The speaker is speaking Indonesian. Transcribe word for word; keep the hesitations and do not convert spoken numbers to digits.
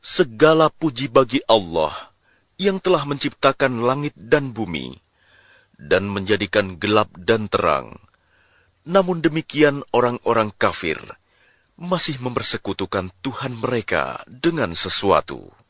Segala puji bagi Allah yang telah menciptakan langit dan bumi dan menjadikan gelap dan terang. Namun demikian orang-orang kafir masih mempersekutukan Tuhan mereka dengan sesuatu.